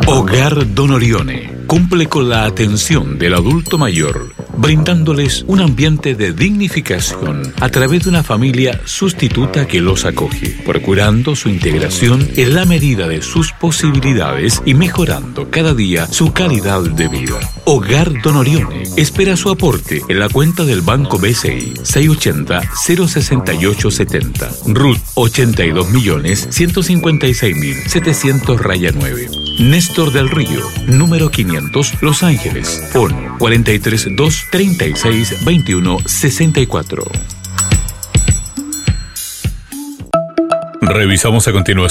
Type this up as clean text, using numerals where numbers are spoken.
Hogar Don Orione cumple con la atención del adulto mayor, brindándoles un ambiente de dignificación a través de una familia sustituta que los acoge, procurando su integración en la medida de sus posibilidades y mejorando cada día su calidad de vida. Hogar Don Orione espera su aporte en la cuenta del Banco BCI 680-06870, RUT 82.156.700-9. Néstor del Río, número 500, Los Ángeles, PON 432-3621-64. Revisamos a continuación